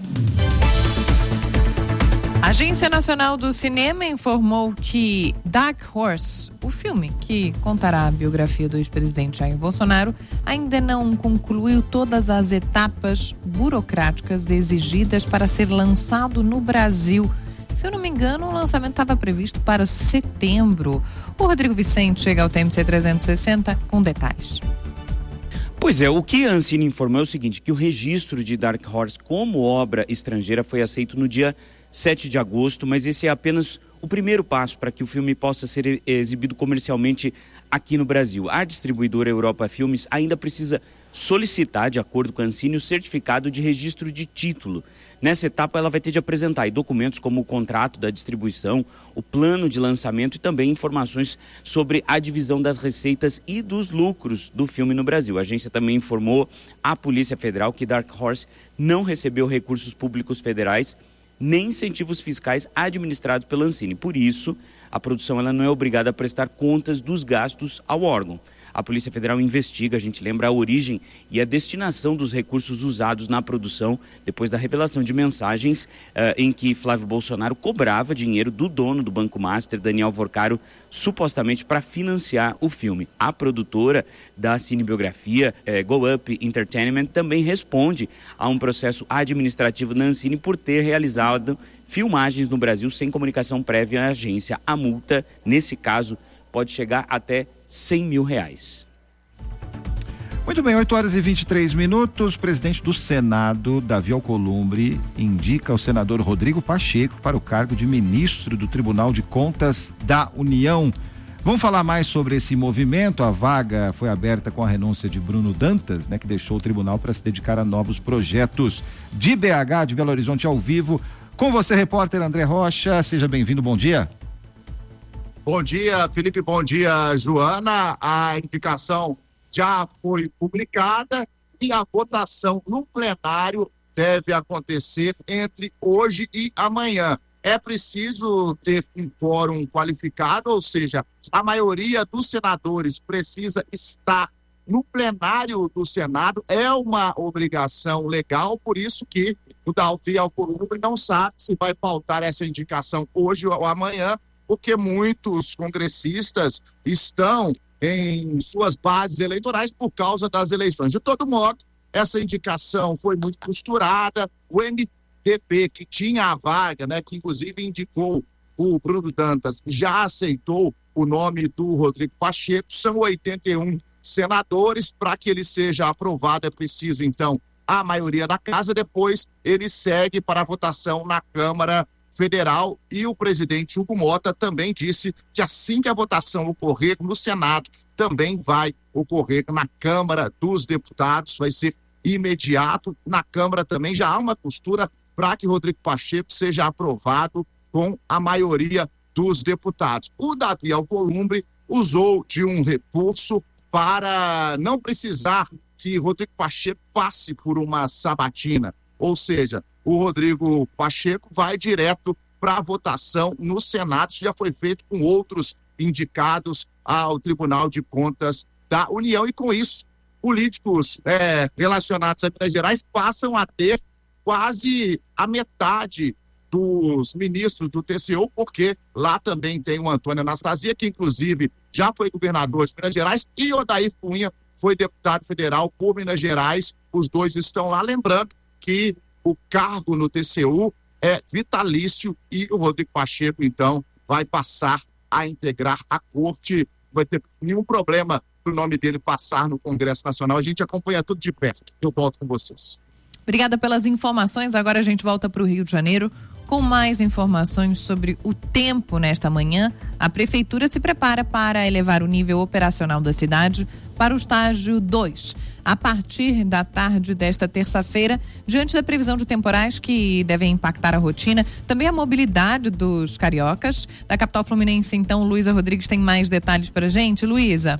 A Agência Nacional do Cinema informou que Dark Horse, o filme que contará a biografia do ex-presidente Jair Bolsonaro, ainda não concluiu todas as etapas burocráticas exigidas para ser lançado no Brasil. Se eu não me engano, o lançamento estava previsto para setembro. O Rodrigo Vicente chega ao T M C trezentos e sessenta com detalhes. Pois é, o que a Ancine informou é o seguinte, que o registro de Dark Horse como obra estrangeira foi aceito no dia sete de agosto, mas esse é apenas o primeiro passo para que o filme possa ser exibido comercialmente aqui no Brasil. A distribuidora Europa Filmes ainda precisa solicitar, de acordo com a Ancine, o certificado de registro de título. Nessa etapa, ela vai ter de apresentar aí documentos como o contrato da distribuição, o plano de lançamento e também informações sobre a divisão das receitas e dos lucros do filme no Brasil. A agência também informou à Polícia Federal que Dark Horse não recebeu recursos públicos federais nem incentivos fiscais administrados pela Ancine. Por isso, a produção ela não é obrigada a prestar contas dos gastos ao órgão. A Polícia Federal investiga, a gente lembra, a origem e a destinação dos recursos usados na produção depois da revelação de mensagens uh, em que Flávio Bolsonaro cobrava dinheiro do dono do Banco Master, Daniel Vorcaro, supostamente para financiar o filme. A produtora da cinebiografia, eh, Go Up Entertainment, também responde a um processo administrativo na Ancine por ter realizado filmagens no Brasil sem comunicação prévia à agência. A multa, nesse caso, pode chegar até cem mil reais. Muito bem, oito horas e vinte e três minutos. O presidente do Senado, Davi Alcolumbre, indica o senador Rodrigo Pacheco para o cargo de ministro do Tribunal de Contas da União. Vamos falar mais sobre esse movimento. A vaga foi aberta com a renúncia de Bruno Dantas, né, que deixou o tribunal para se dedicar a novos projetos. De B H, de Belo Horizonte, ao vivo. Com você, repórter André Rocha. Seja bem-vindo, bom dia. Bom dia, Felipe, bom dia, Joana. A indicação já foi publicada e a votação no plenário deve acontecer entre hoje e amanhã. É preciso ter um quórum qualificado, ou seja, a maioria dos senadores precisa estar no plenário do Senado. É uma obrigação legal, por isso que o Davi Alcolumbre não sabe se vai pautar essa indicação hoje ou amanhã, porque muitos congressistas estão em suas bases eleitorais por causa das eleições. De todo modo, essa indicação foi muito costurada. O M D B, que tinha a vaga, né, que inclusive indicou o Bruno Dantas, já aceitou o nome do Rodrigo Pacheco. São oitenta e um senadores. Para que ele seja aprovado é preciso, então, a maioria da casa. Depois ele segue para a votação na Câmara Federal, e o presidente Hugo Mota também disse que assim que a votação ocorrer no Senado, também vai ocorrer na Câmara dos Deputados, vai ser imediato. Na Câmara também já há uma costura para que Rodrigo Pacheco seja aprovado com a maioria dos deputados. O Davi Alcolumbre usou de um recurso para não precisar que Rodrigo Pacheco passe por uma sabatina, ou seja, o Rodrigo Pacheco vai direto para a votação no Senado. Isso já foi feito com outros indicados ao Tribunal de Contas da União, e com isso, políticos é, relacionados a Minas Gerais passam a ter quase a metade dos ministros do T C U, porque lá também tem o Antônio Anastasia, que inclusive já foi governador de Minas Gerais, e o Odair Cunha foi deputado federal por Minas Gerais. Os dois estão lá, lembrando que o cargo no T C U é vitalício e o Rodrigo Pacheco, então, vai passar a integrar a corte. Não vai ter nenhum problema do nome dele passar no Congresso Nacional. A gente acompanha tudo de perto. Eu volto com vocês. Obrigada pelas informações. Agora a gente volta para o Rio de Janeiro com mais informações sobre o tempo nesta manhã. A Prefeitura se prepara para elevar o nível operacional da cidade para o estágio dois. A partir da tarde desta terça-feira, diante da previsão de temporais que devem impactar a rotina, também a mobilidade dos cariocas. Da capital fluminense, então, Luísa Rodrigues tem mais detalhes para a gente. Luísa.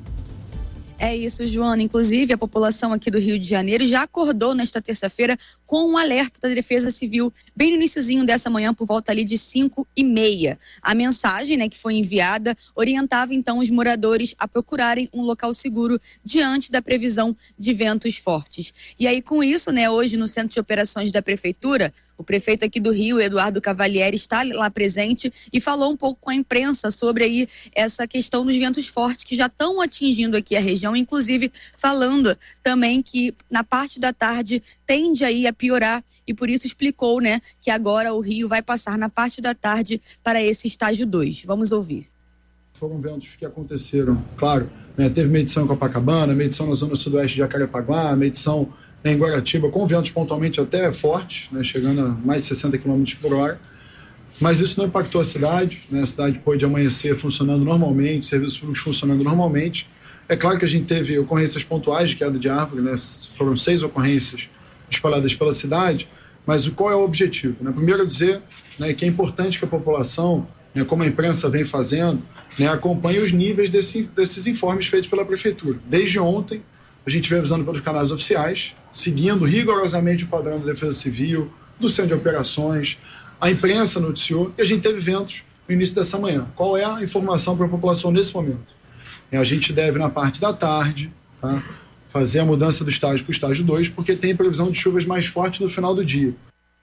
É isso, Joana. Inclusive, a população aqui do Rio de Janeiro já acordou nesta terça-feira com um alerta da Defesa Civil, bem no iniciozinho dessa manhã, por volta ali de cinco e meia. A mensagem, né, que foi enviada orientava, então, os moradores a procurarem um local seguro diante da previsão de ventos fortes. E aí, com isso, né, hoje no Centro de Operações da Prefeitura, o prefeito aqui do Rio, Eduardo Cavalieri, está lá presente e falou um pouco com a imprensa sobre aí essa questão dos ventos fortes que já estão atingindo aqui a região, inclusive falando também que na parte da tarde tende aí a piorar, e por isso explicou, né, que agora o Rio vai passar na parte da tarde para esse estágio dois. Vamos ouvir. Foram ventos que aconteceram, claro, né, teve medição em Copacabana, medição na zona sudoeste de Jacarepaguá, medição em Guaratiba, com ventos pontualmente até fortes, né, chegando a mais de sessenta quilômetros por hora, mas isso não impactou a cidade, né, a cidade pôde amanhecer funcionando normalmente, serviços públicos funcionando normalmente. É claro que a gente teve ocorrências pontuais de queda de árvore, né, foram seis ocorrências espalhadas pela cidade, mas qual é o objetivo? Né? Primeiro, dizer, né, que é importante que a população, né, como a imprensa vem fazendo, né, acompanhe os níveis desse, desses informes feitos pela Prefeitura. Desde ontem, a gente vem avisando pelos canais oficiais, seguindo rigorosamente o padrão da Defesa Civil, do Centro de Operações, a imprensa noticiou, e a gente teve ventos no início dessa manhã. Qual é a informação para a população nesse momento? A gente deve, na parte da tarde, tá, fazer a mudança do estágio para o estágio dois, porque tem previsão de chuvas mais fortes no final do dia.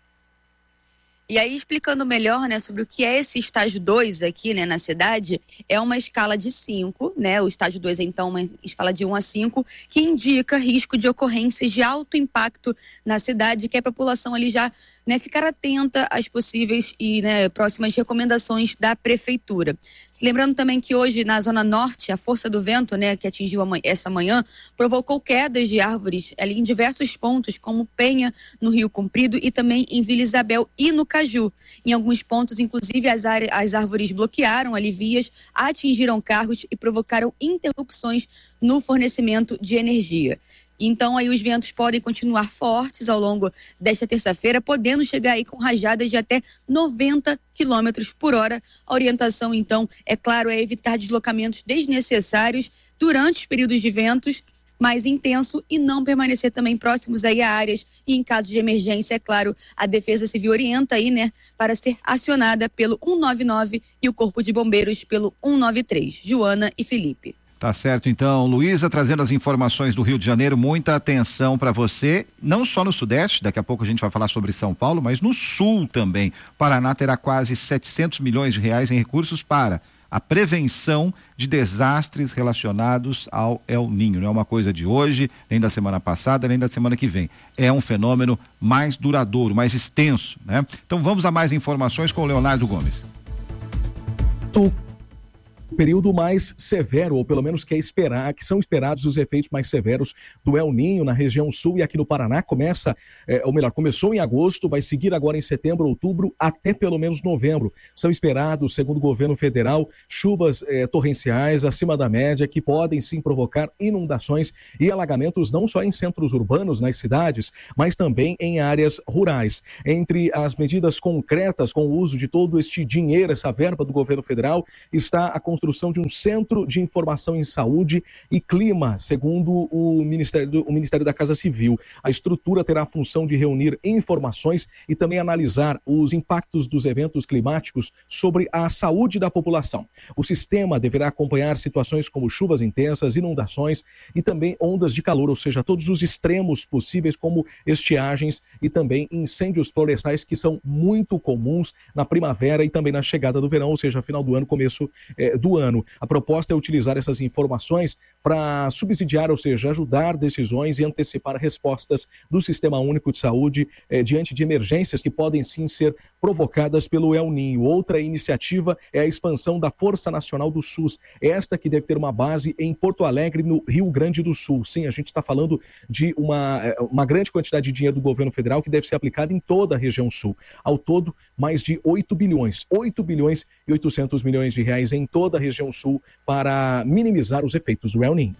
E aí, explicando melhor, né, sobre o que é esse estágio dois aqui, né, na cidade, é uma escala de cinco, né, o estágio dois é então uma escala de um a cinco, que indica risco de ocorrências de alto impacto na cidade, que a população ali já, né, ficar atenta às possíveis e, né, próximas recomendações da prefeitura. Lembrando também que hoje na zona norte, a força do vento, né, que atingiu essa manhã, provocou quedas de árvores ali em diversos pontos, como Penha, no Rio Comprido, e também em Vila Isabel e no Caju. Em alguns pontos, inclusive, as, as árvores bloquearam ali vias, atingiram carros e provocaram interrupções no fornecimento de energia. Então, aí os ventos podem continuar fortes ao longo desta terça-feira, podendo chegar aí com rajadas de até noventa quilômetros por hora. A orientação, então, é claro, é evitar deslocamentos desnecessários durante os períodos de ventos mais intenso e não permanecer também próximos aí a áreas e em caso de emergência, é claro, a Defesa Civil orienta aí, né, para ser acionada pelo um nove nove e o Corpo de Bombeiros pelo um nove três. Joana e Felipe. Tá certo, então, Luísa, trazendo as informações do Rio de Janeiro, muita atenção para você, não só no Sudeste, daqui a pouco a gente vai falar sobre São Paulo, mas no Sul também. Paraná terá quase setecentos milhões de reais em recursos para a prevenção de desastres relacionados ao El Niño. Não é uma coisa de hoje, nem da semana passada, nem da semana que vem. É um fenômeno mais duradouro, mais extenso, né? Então vamos a mais informações com o Leonardo Gomes. Tu... período mais severo, ou pelo menos que é esperar, que são esperados os efeitos mais severos do El Niño na região sul e aqui no Paraná. Começa, é, ou melhor, começou em agosto, vai seguir agora em setembro, outubro, até pelo menos novembro. São esperados, segundo o governo federal, chuvas é, torrenciais acima da média que podem sim provocar inundações e alagamentos não só em centros urbanos, nas cidades, mas também em áreas rurais. Entre as medidas concretas com o uso de todo este dinheiro, essa verba do governo federal, está a construção de um centro de informação em saúde e clima, segundo o Ministério, o Ministério da Casa Civil. A estrutura terá a função de reunir informações e também analisar os impactos dos eventos climáticos sobre a saúde da população. O sistema deverá acompanhar situações como chuvas intensas, inundações e também ondas de calor, ou seja, todos os extremos possíveis, como estiagens e também incêndios florestais, que são muito comuns na primavera e também na chegada do verão, ou seja, final do ano, começo eh, do ano. A proposta é utilizar essas informações para subsidiar, ou seja, ajudar decisões e antecipar respostas do Sistema Único de Saúde eh, diante de emergências que podem sim ser provocadas pelo El Niño. Outra iniciativa é a expansão da Força Nacional do SUS, esta que deve ter uma base em Porto Alegre, no Rio Grande do Sul. Sim, a gente está falando de uma, uma grande quantidade de dinheiro do governo federal que deve ser aplicada em toda a região sul. Ao todo, mais de oito bilhões, oito bilhões e oitocentos milhões de reais em toda a região sul para minimizar os efeitos do El Niño.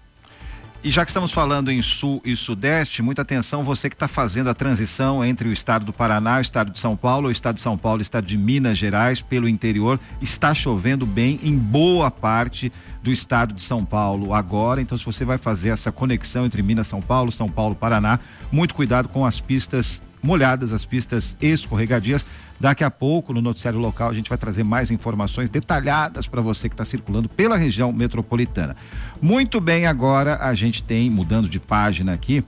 E já que estamos falando em sul e sudeste, muita atenção, você que está fazendo a transição entre o estado do Paraná, o estado de São Paulo, o estado de São Paulo, o estado de Minas Gerais, pelo interior, está chovendo bem em boa parte do estado de São Paulo agora. Então, se você vai fazer essa conexão entre Minas, São Paulo, São Paulo, Paraná, muito cuidado com as pistas molhadas, as pistas escorregadias. Daqui a pouco, no noticiário local, a gente vai trazer mais informações detalhadas para você que está circulando pela região metropolitana. Muito bem, agora a gente tem, mudando de página aqui,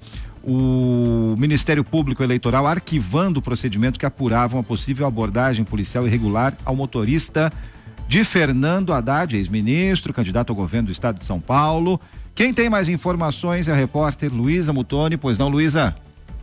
o Ministério Público Eleitoral arquivando o procedimento que apurava uma possível abordagem policial irregular ao motorista de Fernando Haddad, ex-ministro, candidato ao governo do estado de São Paulo. Quem tem mais informações é a repórter Luísa Mutoni. Pois não, Luísa?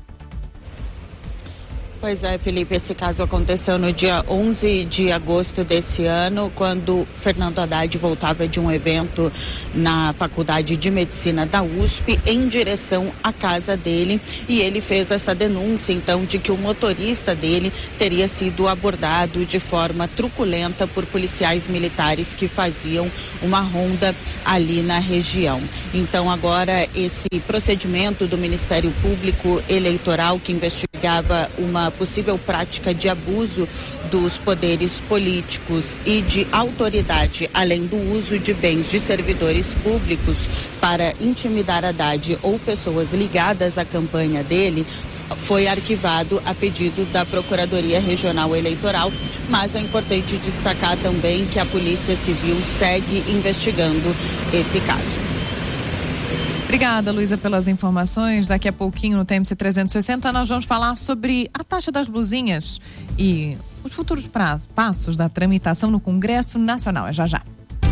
Pois é, Felipe, esse caso aconteceu no dia onze de agosto desse ano, quando Fernando Haddad voltava de um evento na Faculdade de Medicina da U S P em direção à casa dele, e ele fez essa denúncia, então, de que o motorista dele teria sido abordado de forma truculenta por policiais militares que faziam uma ronda ali na região. Então, agora, esse procedimento do Ministério Público Eleitoral, que investigava uma possível prática de abuso dos poderes políticos e de autoridade, além do uso de bens de servidores públicos para intimidar Haddad ou pessoas ligadas à campanha dele, foi arquivado a pedido da Procuradoria Regional Eleitoral, mas é importante destacar também que a Polícia Civil segue investigando esse caso. Obrigada, Luísa, pelas informações. Daqui a pouquinho no T M C trezentos e sessenta nós vamos falar sobre a taxa das blusinhas e os futuros prazos, passos da tramitação no Congresso Nacional. É já já.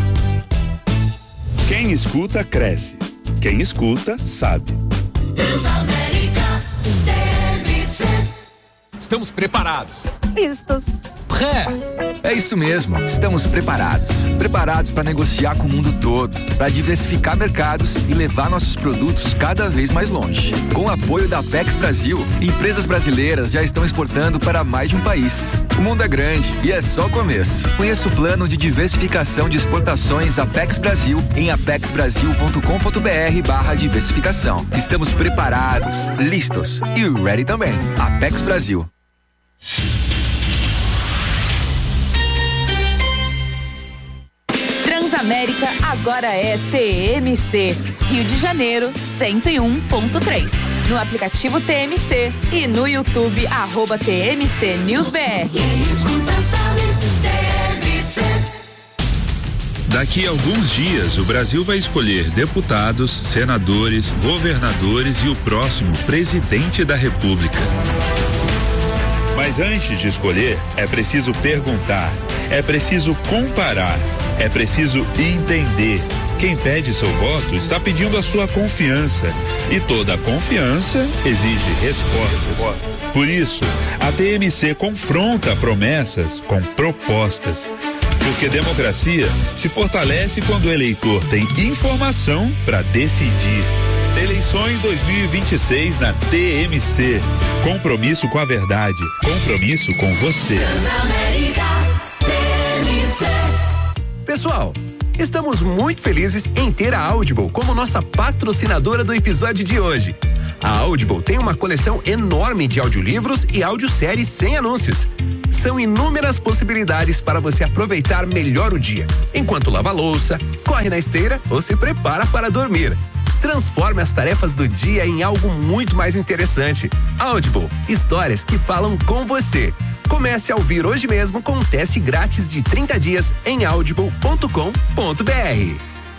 Quem escuta, cresce. Quem escuta, sabe. Transamérica, T M C. Estamos preparados. Vistos. Pré. É isso mesmo, estamos preparados. Preparados para negociar com o mundo todo, para diversificar mercados e levar nossos produtos cada vez mais longe. Com o apoio da Apex Brasil, empresas brasileiras já estão exportando para mais de um país. O mundo é grande e é só o começo. Conheça o plano de diversificação de exportações Apex Brasil em apexbrasil.com.br barra diversificação. Estamos preparados, listos e ready também. Apex Brasil. Transamérica agora é T M C, Rio de Janeiro cento e um ponto três. No aplicativo T M C e no YouTube, arroba T M C News B R. Daqui a alguns dias, o Brasil vai escolher deputados, senadores, governadores e o próximo presidente da República. Mas antes de escolher, é preciso perguntar, é preciso comparar, é preciso entender. Quem pede seu voto está pedindo a sua confiança. E toda confiança exige resposta. Por isso, a T M C confronta promessas com propostas. Porque democracia se fortalece quando o eleitor tem informação para decidir. Eleições dois mil e vinte e seis na T M C. Compromisso com a verdade. Compromisso com você. Pessoal, estamos muito felizes em ter a Audible como nossa patrocinadora do episódio de hoje. A Audible tem uma coleção enorme de audiolivros e audioséries sem anúncios. São inúmeras possibilidades para você aproveitar melhor o dia, enquanto lava a louça, corre na esteira ou se prepara para dormir. Transforme as tarefas do dia em algo muito mais interessante. Audible, histórias que falam com você. Comece a ouvir hoje mesmo com um teste grátis de trinta dias em audible ponto com ponto b r.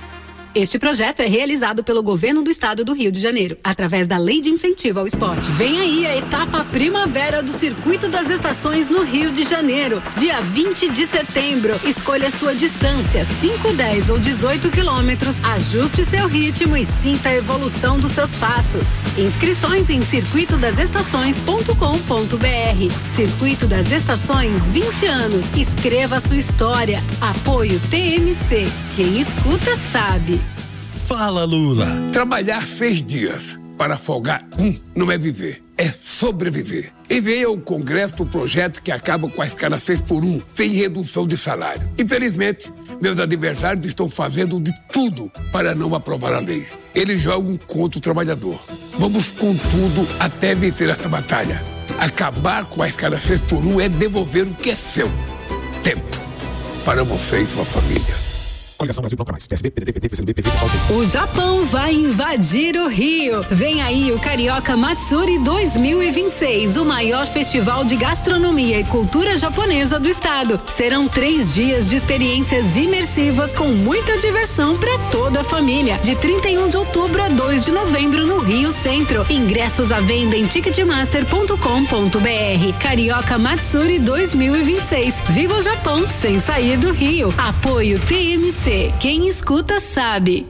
Este projeto é realizado pelo Governo do Estado do Rio de Janeiro, através da Lei de Incentivo ao Esporte. Vem aí a etapa Primavera do Circuito das Estações no Rio de Janeiro, dia vinte de setembro. Escolha sua distância, cinco, dez ou dezoito quilômetros, ajuste seu ritmo e sinta a evolução dos seus passos. Inscrições em circuito das estações ponto com ponto b r. Circuito das Estações, vinte anos. Escreva sua história. Apoio T M C. Quem escuta sabe. Fala, Lula. Trabalhar seis dias para folgar um não é viver, é sobreviver. Enviei ao Congresso o projeto que acaba com a escala seis por um, sem redução de salário. Infelizmente, meus adversários estão fazendo de tudo para não aprovar a lei. Eles jogam contra o trabalhador. Vamos com tudo até vencer essa batalha. Acabar com a escala seis por um é devolver o que é seu. Tempo para você e sua família. Coligação Brasil Bloco Mais, P S D, P D T, P T, P C D B, P V, P S D. O Japão vai invadir o Rio. Vem aí o Carioca Matsuri dois mil e vinte e seis, o maior festival de gastronomia e cultura japonesa do estado. Serão três dias de experiências imersivas com muita diversão para toda a família. De trinta e um de outubro a dois de novembro no Rio Centro. Ingressos à venda em ticketmaster ponto com ponto b r. Carioca Matsuri dois mil e vinte e seis. Viva o Japão sem sair do Rio. Apoio T M C. Quem escuta sabe.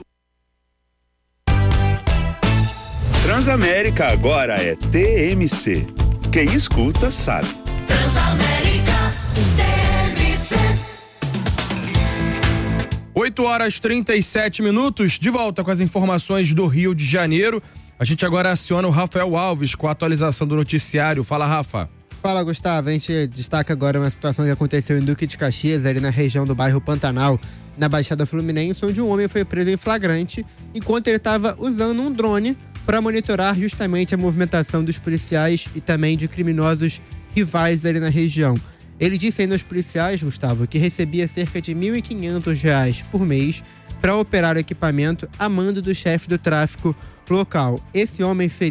Transamérica agora é T M C. Quem escuta sabe. Transamérica, T M C. oito horas e trinta e sete minutos, de volta com as informações do Rio de Janeiro. A gente agora aciona o Rafael Alves com a atualização do noticiário. Fala, Rafa. Fala, Gustavo. A gente destaca agora uma situação que aconteceu em Duque de Caxias, ali na região do bairro Pantanal, na Baixada Fluminense, onde um homem foi preso em flagrante enquanto ele estava usando um drone para monitorar justamente a movimentação dos policiais e também de criminosos rivais ali na região. Ele disse ainda aos policiais, Gustavo, que recebia cerca de mil e quinhentos reais por mês para operar o equipamento a mando do chefe do tráfico local. Esse homem seria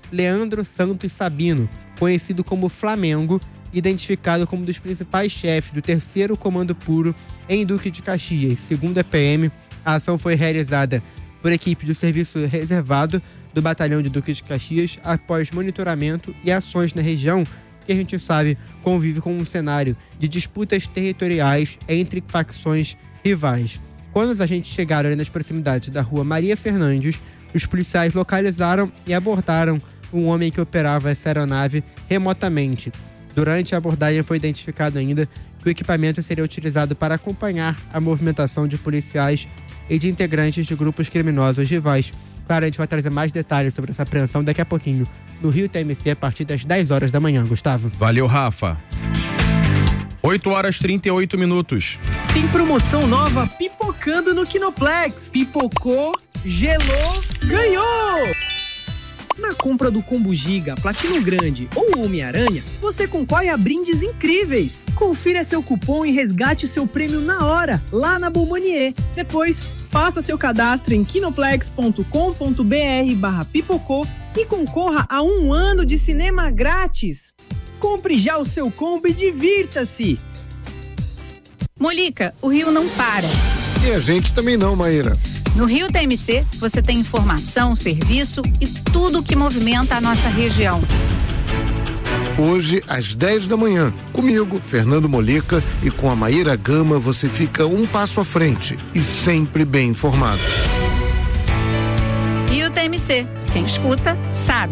Leandro Santos Sabino, conhecido como Flamengo, identificado como um dos principais chefes do terceiro Comando Puro em Duque de Caxias. Segundo a P M, a ação foi realizada por equipe do Serviço Reservado do Batalhão de Duque de Caxias após monitoramento e ações na região que a gente sabe convive com um cenário de disputas territoriais entre facções rivais. Quando os agentes chegaram ali nas proximidades da rua Maria Fernandes, os policiais localizaram e abordaram um homem que operava essa aeronave remotamente. Durante a abordagem foi identificado ainda que o equipamento seria utilizado para acompanhar a movimentação de policiais e de integrantes de grupos criminosos rivais. Claro, a gente vai trazer mais detalhes sobre essa apreensão daqui a pouquinho no Rio T M C a partir das dez horas da manhã, Gustavo. Valeu, Rafa. oito horas e trinta e oito minutos. Tem promoção nova pipocando no Kinoplex. Pipocou, gelou, ganhou! Na compra do Combo Giga, Platino Grande ou Homem-Aranha, você concorre a brindes incríveis. Confira seu cupom e resgate seu prêmio na hora, lá na Bombonier. Depois, faça seu cadastro em kinoplex ponto com ponto br barra pipocou e concorra a um ano de cinema grátis. Compre já o seu combo e divirta-se! Molica, o Rio não para. E a gente também não, Maíra. No Rio T M C, você tem informação, serviço e tudo que movimenta a nossa região. Hoje, às dez da manhã, comigo, Fernando Molica, e com a Maíra Gama, você fica um passo à frente e sempre bem informado. Rio T M C, quem escuta, sabe.